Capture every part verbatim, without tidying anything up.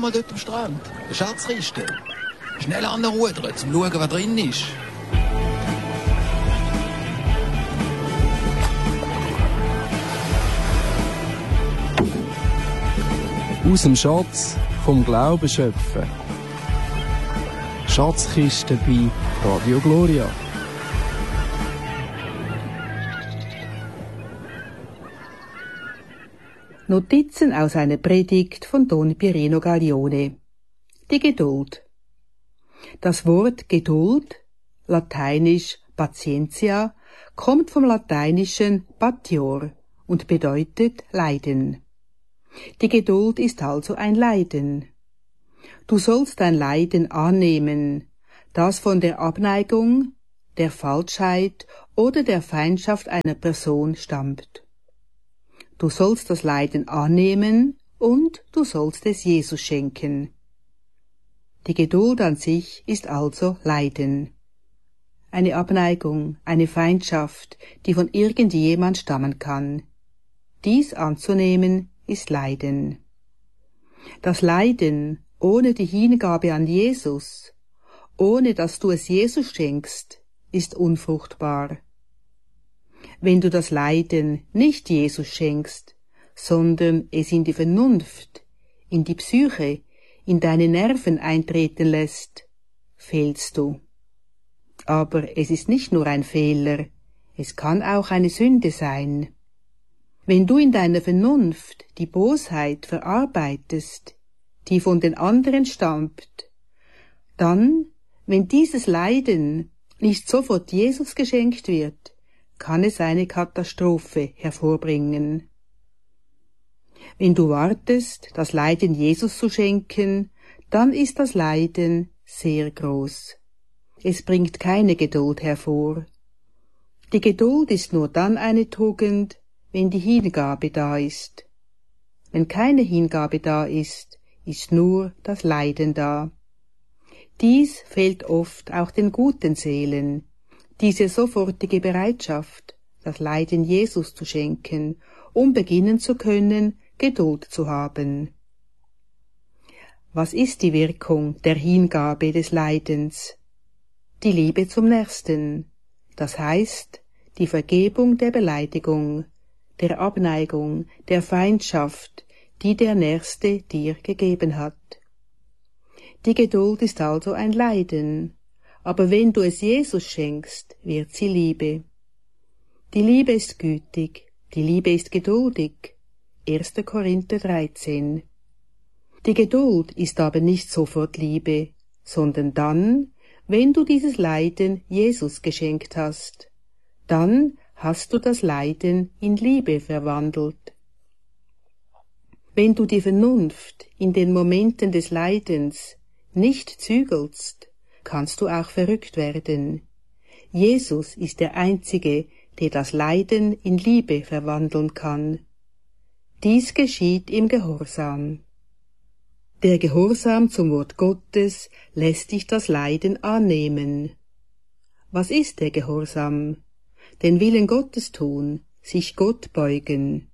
mal dort am Strand. Eine Schatzkiste. Schnell anrudern, um zu schauen, was drin ist. Aus dem Schatz vom Glauben schöpfen. Schatzkiste bei Radio Gloria. Notizen aus einer Predigt von Don Pierino Gaglione. Die Geduld. Das Wort Geduld, lateinisch patientia, kommt vom lateinischen patior und bedeutet Leiden. Die Geduld ist also ein Leiden. Du sollst dein Leiden annehmen, das von der Abneigung, der Falschheit oder der Feindschaft einer Person stammt. Du sollst das Leiden annehmen und du sollst es Jesus schenken. Die Geduld an sich ist also Leiden. Eine Abneigung, eine Feindschaft, die von irgendjemand stammen kann. Dies anzunehmen ist Leiden. Das Leiden ohne die Hingabe an Jesus, ohne dass du es Jesus schenkst, ist unfruchtbar. Wenn du das Leiden nicht Jesus schenkst, sondern es in die Vernunft, in die Psyche, in deine Nerven eintreten lässt, fehlst du. Aber es ist nicht nur ein Fehler, es kann auch eine Sünde sein. Wenn du in deiner Vernunft die Bosheit verarbeitest, die von den anderen stammt, dann, wenn dieses Leiden nicht sofort Jesus geschenkt wird, kann es eine Katastrophe hervorbringen. Wenn du wartest, das Leiden Jesus zu schenken, dann ist das Leiden sehr groß. Es bringt keine Geduld hervor. Die Geduld ist nur dann eine Tugend, wenn die Hingabe da ist. Wenn keine Hingabe da ist, ist nur das Leiden da. Dies fehlt oft auch den guten Seelen, diese sofortige Bereitschaft, das Leiden Jesus zu schenken, um beginnen zu können, Geduld zu haben. Was ist die Wirkung der Hingabe des Leidens? Die Liebe zum Nächsten, das heißt, die Vergebung der Beleidigung, der Abneigung, der Feindschaft, die der Nächste dir gegeben hat. Die Geduld ist also ein Leiden, aber wenn du es Jesus schenkst, wird sie Liebe. Die Liebe ist gütig, die Liebe ist geduldig. erster Korinther dreizehn. Die Geduld ist aber nicht sofort Liebe, sondern dann, wenn du dieses Leiden Jesus geschenkt hast. Dann hast du das Leiden in Liebe verwandelt. Wenn du die Vernunft in den Momenten des Leidens nicht zügelst, kannst du auch verrückt werden. Jesus ist der Einzige, der das Leiden in Liebe verwandeln kann. Dies geschieht im Gehorsam. Der Gehorsam zum Wort Gottes lässt dich das Leiden annehmen. Was ist der Gehorsam? Den Willen Gottes tun, sich Gott beugen.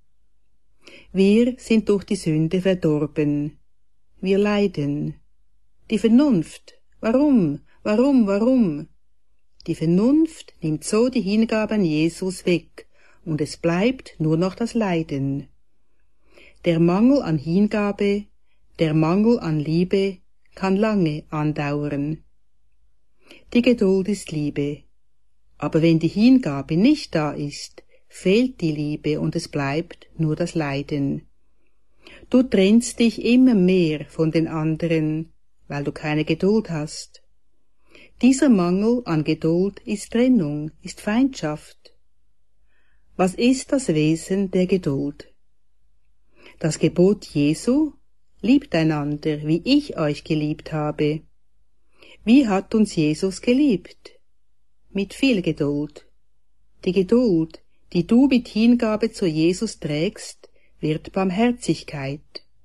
Wir sind durch die Sünde verdorben. Wir leiden. Die Vernunft. Warum? Warum? Warum? Die Vernunft nimmt so die Hingabe an Jesus weg, und es bleibt nur noch das Leiden. Der Mangel an Hingabe, der Mangel an Liebe kann lange andauern. Die Geduld ist Liebe. Aber wenn die Hingabe nicht da ist, fehlt die Liebe und es bleibt nur das Leiden. Du trennst dich immer mehr von den anderen, weil du keine Geduld hast. Dieser Mangel an Geduld ist Trennung, ist Feindschaft. Was ist das Wesen der Geduld? Das Gebot Jesu: Liebt einander, wie ich euch geliebt habe. Wie hat uns Jesus geliebt? Mit viel Geduld. Die Geduld, die du mit Hingabe zu Jesus trägst, wird Barmherzigkeit.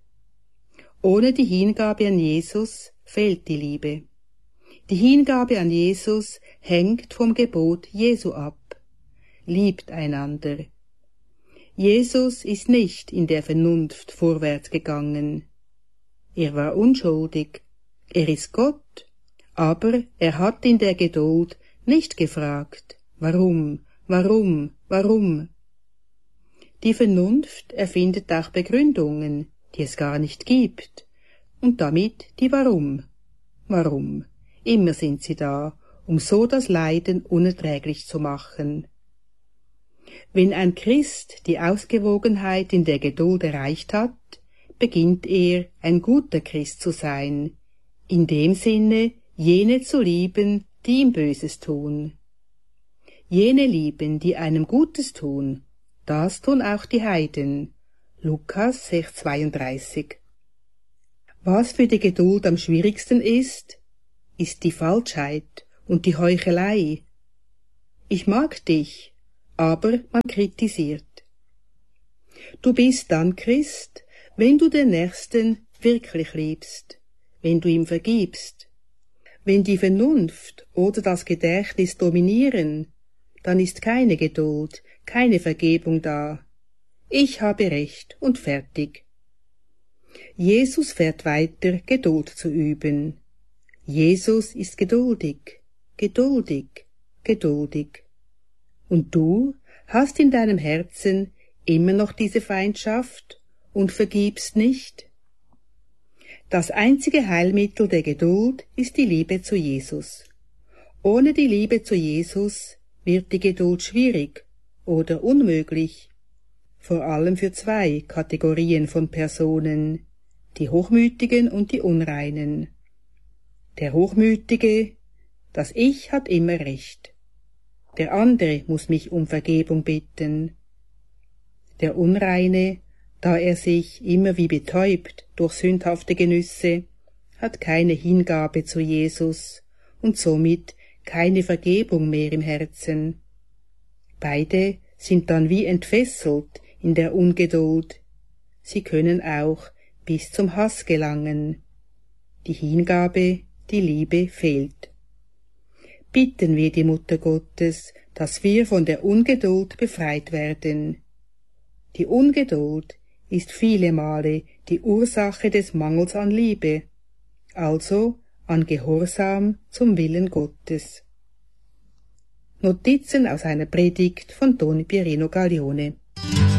Ohne die Hingabe an Jesus fehlt die Liebe. Die Hingabe an Jesus hängt vom Gebot Jesu ab. Liebt einander. Jesus ist nicht in der Vernunft vorwärts gegangen. er war unschuldig, er ist Gott, aber er hat in der Geduld nicht gefragt, warum, warum, warum. Die Vernunft erfindet auch Begründungen, die es gar nicht gibt, und damit die Warum. Warum? Immer sind sie da, um so das Leiden unerträglich zu machen. Wenn ein Christ die Ausgewogenheit in der Geduld erreicht hat, beginnt er, ein guter Christ zu sein, in dem Sinne, jene zu lieben, die ihm Böses tun. Jene lieben, die einem Gutes tun, das tun auch die Heiden. Lukas sechs zweiunddreißig. Was für die Geduld am schwierigsten ist, ist die Falschheit und die Heuchelei. Ich mag dich, aber man kritisiert. Du bist dann Christ, wenn du den Nächsten wirklich liebst, wenn du ihm vergibst. Wenn die Vernunft oder das Gedächtnis dominieren, dann ist keine Geduld, keine Vergebung da. Ich habe Recht und fertig. Jesus fährt weiter, Geduld zu üben. Jesus ist geduldig, geduldig, geduldig. Und du hast in deinem Herzen immer noch diese Feindschaft und vergibst nicht? Das einzige Heilmittel der Geduld ist die Liebe zu Jesus. Ohne die Liebe zu Jesus wird die Geduld schwierig oder unmöglich, vor allem für zwei Kategorien von Personen, die Hochmütigen und die Unreinen. Der Hochmütige, das Ich hat immer Recht. Der andere muss mich um Vergebung bitten. Der Unreine, da er sich immer wie betäubt durch sündhafte Genüsse, hat keine Hingabe zu Jesus und somit keine Vergebung mehr im Herzen. Beide sind dann wie entfesselt in der Ungeduld. Sie können auch bis zum Hass gelangen. Die Hingabe, die Liebe fehlt. Bitten wir die Mutter Gottes, dass wir von der Ungeduld befreit werden. Die Ungeduld ist viele Male die Ursache des Mangels an Liebe, also an Gehorsam zum Willen Gottes. Notizen aus einer Predigt von Don Pierino Gaglione.